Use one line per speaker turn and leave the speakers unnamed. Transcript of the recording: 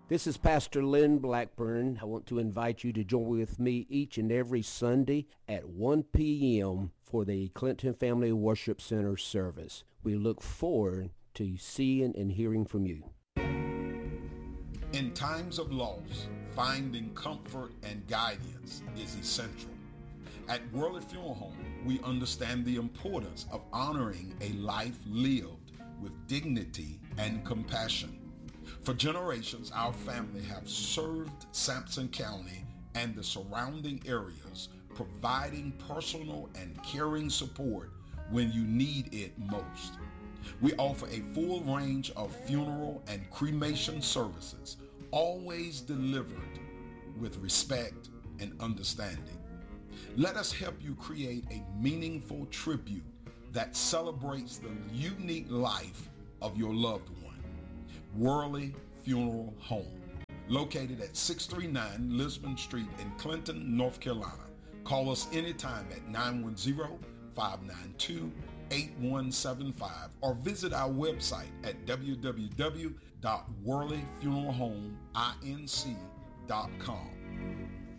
This is Pastor Lynn Blackburn. I want to invite you to join with me each and every Sunday at 1 p.m. for the Clinton Family Worship Center service. We look forward to seeing and hearing from you.
In times of loss, finding comfort and guidance is essential. At Worley Funeral Home, we understand the importance of honoring a life lived with dignity and compassion. For generations, our family have served Sampson County and the surrounding areas, providing personal and caring support when you need it most. We offer a full range of funeral and cremation services, always delivered with respect and understanding. Let us help you create a meaningful tribute that celebrates the unique life of your loved one. Worley Funeral Home, located at 639 Lisbon Street in Clinton, North Carolina. Call us anytime at 910-592-8175 or visit our website at www.worleyfuneralhomeinc.com.